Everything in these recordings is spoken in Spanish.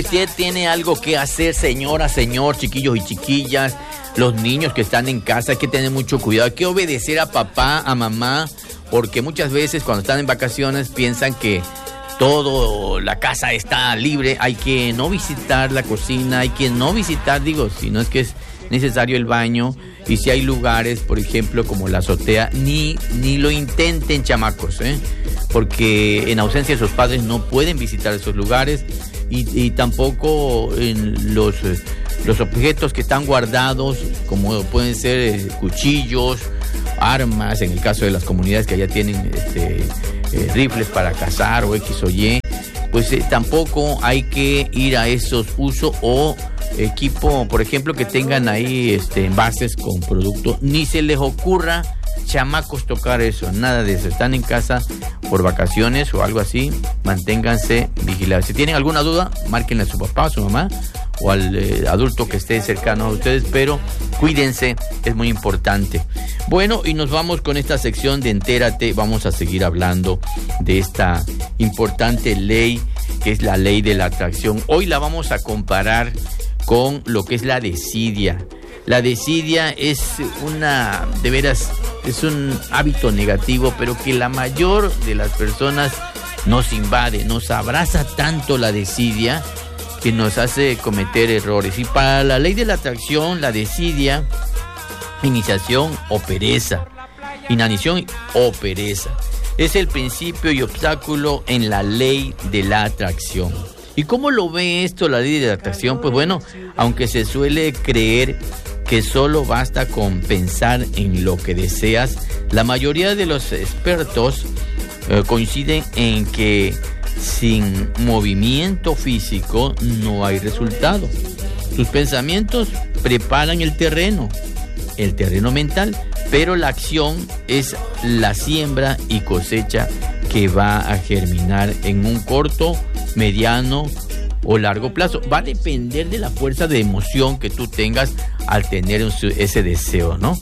Usted tiene algo que hacer, señora, señor, chiquillos y chiquillas, los niños que están en casa, hay que tener mucho cuidado, hay que obedecer a papá, a mamá, porque muchas veces cuando están en vacaciones piensan que la casa está libre, hay que no visitar la cocina, hay que no visitar, si no es que es necesario el baño, y si hay lugares, por ejemplo, como la azotea, ni lo intenten, chamacos, porque en ausencia de sus padres no pueden visitar esos lugares, y tampoco en los objetos que están guardados, como pueden ser cuchillos, armas, en el caso de las comunidades que allá tienen rifles para cazar o X o Y, pues tampoco hay que ir a esos usos o equipo, por ejemplo, que tengan ahí envases con productos, ni se les ocurra, chamacos, tocar eso, nada de eso. Están en casa por vacaciones o algo así, manténganse vigilados. Si tienen alguna duda, márquenle a su papá, a su mamá o al adulto que esté cercano a ustedes, pero cuídense, es muy importante. Bueno, y nos vamos con esta sección de Entérate. Vamos a seguir hablando de esta importante ley que es la ley de la atracción. Hoy la vamos a comparar con lo que es la desidia. La desidia es es un hábito negativo, pero que la mayor de las personas nos invade, nos abraza tanto la desidia que nos hace cometer errores. Y para la ley de la atracción, la desidia, iniciación o pereza. Inanición o pereza. Es el principio y obstáculo en la ley de la atracción. ¿Y cómo lo ve esto la ley de la atracción? Pues bueno, aunque se suele creer que solo basta con pensar en lo que deseas, la mayoría de los expertos coinciden en que sin movimiento físico no hay resultado. Tus pensamientos preparan el terreno mental, pero la acción es la siembra y cosecha que va a germinar en un corto, mediano o largo plazo. Va a depender de la fuerza de emoción que tú tengas al tener ese deseo, ¿no?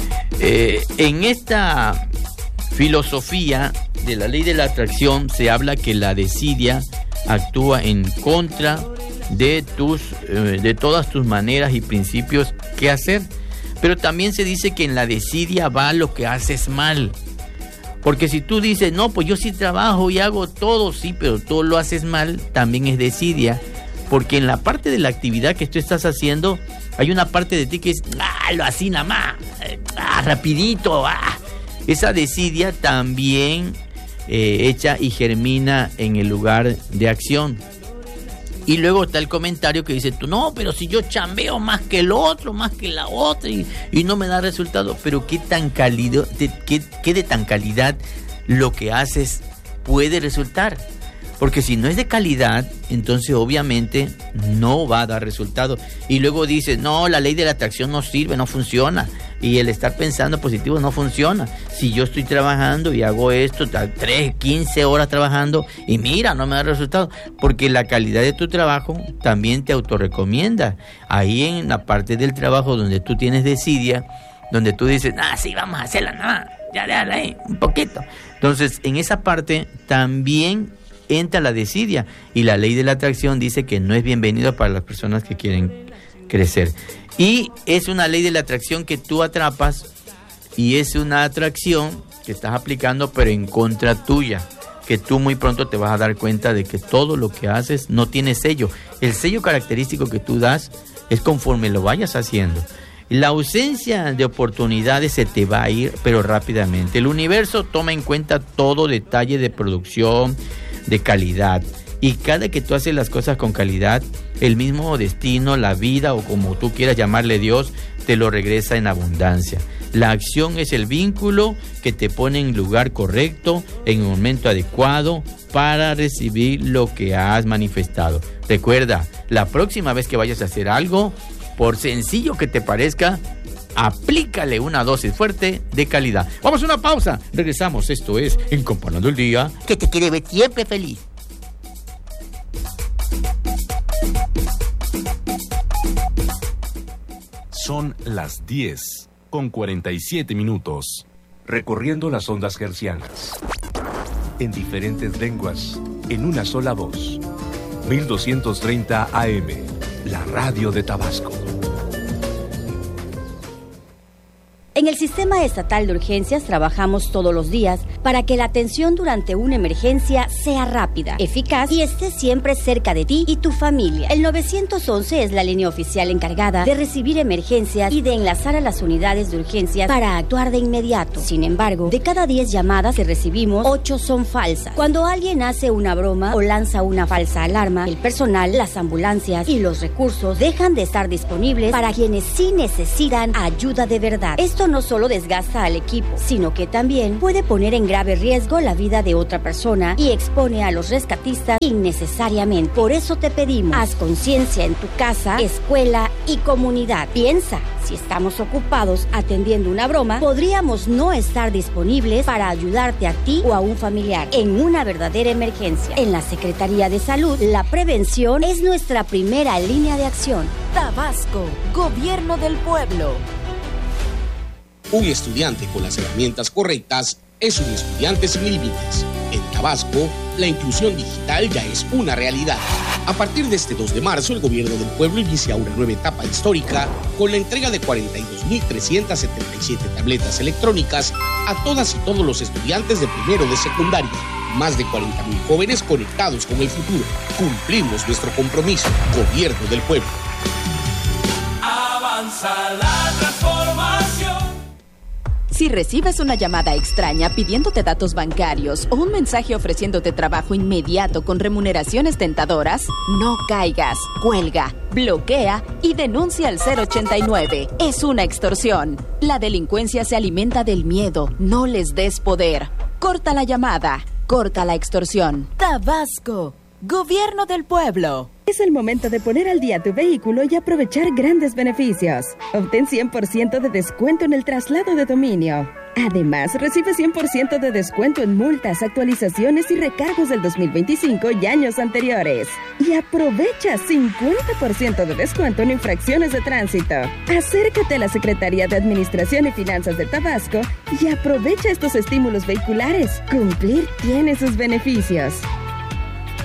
En esta filosofía de la ley de la atracción se habla que la desidia actúa en contra de todas tus maneras y principios que hacer. Pero también se dice que en la desidia va lo que haces mal. Porque si tú dices, no, pues yo sí trabajo y hago todo, sí, pero todo lo haces mal, también es desidia. Porque en la parte de la actividad que tú estás haciendo, hay una parte de ti que es, lo así nada más, rapidito, Esa desidia también echa y germina en el lugar de acción. Y luego está el comentario que dice tú, no, pero si yo chambeo más que el otro, más que la otra y no me da resultado. Pero ¿qué de tan calidad lo que haces puede resultar? Porque si no es de calidad, entonces obviamente no va a dar resultado. Y luego dices, no, la ley de la atracción no sirve, no funciona. Y el estar pensando positivo no funciona. Si yo estoy trabajando y hago esto, 3, 15 horas trabajando y mira, no me da resultado. Porque la calidad de tu trabajo también te autorrecomienda. Ahí en la parte del trabajo donde tú tienes desidia, donde tú dices, sí, vamos a hacerla, ya, un poquito. Entonces, en esa parte también entra la desidia. Y la ley de la atracción dice que no es bienvenido para las personas que quieren crecer. Y es una ley de la atracción que tú atrapas y es una atracción que estás aplicando pero en contra tuya, que tú muy pronto te vas a dar cuenta de que todo lo que haces no tiene sello. El sello característico que tú das es conforme lo vayas haciendo. La ausencia de oportunidades se te va a ir, pero rápidamente. El universo toma en cuenta todo detalle de producción, de calidad. Y cada que tú haces las cosas con calidad, el mismo destino, la vida o como tú quieras llamarle Dios, te lo regresa en abundancia. La acción es el vínculo que te pone en lugar correcto, en el momento adecuado para recibir lo que has manifestado. Recuerda, la próxima vez que vayas a hacer algo, por sencillo que te parezca, aplícale una dosis fuerte de calidad. Vamos a una pausa, regresamos. Esto es Encompanando el Día, que te quiere ver siempre feliz. Son las 10:47. Recorriendo las ondas hercianas. En diferentes lenguas, en una sola voz. 1230 AM, la radio de Tabasco. En el Sistema Estatal de Urgencias trabajamos todos los días para que la atención durante una emergencia sea rápida, eficaz y esté siempre cerca de ti y tu familia. El 911 es la línea oficial encargada de recibir emergencias y de enlazar a las unidades de urgencias para actuar de inmediato. Sin embargo, de cada 10 llamadas que recibimos, 8 son falsas. Cuando alguien hace una broma o lanza una falsa alarma, el personal, las ambulancias y los recursos dejan de estar disponibles para quienes sí necesitan ayuda de verdad. Esto no solo desgasta al equipo, sino que también puede poner en grave riesgo la vida de otra persona y expone a los rescatistas innecesariamente. Por eso te pedimos, haz conciencia en tu casa, escuela y comunidad. Piensa, si estamos ocupados atendiendo una broma, podríamos no estar disponibles para ayudarte a ti o a un familiar en una verdadera emergencia. En la Secretaría de Salud, la prevención es nuestra primera línea de acción. Tabasco, Gobierno del Pueblo. Un estudiante con las herramientas correctas es un estudiante sin límites. En Tabasco, la inclusión digital ya es una realidad. A partir de este 2 de marzo, el Gobierno del Pueblo inicia una nueva etapa histórica con la entrega de 42.377 tabletas electrónicas a todas y todos los estudiantes de primero de secundaria. Más de 40.000 jóvenes conectados con el futuro. Cumplimos nuestro compromiso. Gobierno del Pueblo. Avanza la transformación. Si recibes una llamada extraña pidiéndote datos bancarios o un mensaje ofreciéndote trabajo inmediato con remuneraciones tentadoras, no caigas, cuelga, bloquea y denuncia al 089. Es una extorsión. La delincuencia se alimenta del miedo. No les des poder. Corta la llamada. Corta la extorsión. Tabasco, Gobierno del Pueblo. Es el momento de poner al día tu vehículo y aprovechar grandes beneficios. Obtén 100% de descuento en el traslado de dominio. Además, recibe 100% de descuento en multas, actualizaciones y recargos del 2025 y años anteriores. Y aprovecha 50% de descuento en infracciones de tránsito. Acércate a la Secretaría de Administración y Finanzas de Tabasco y aprovecha estos estímulos vehiculares. Cumplir tiene sus beneficios.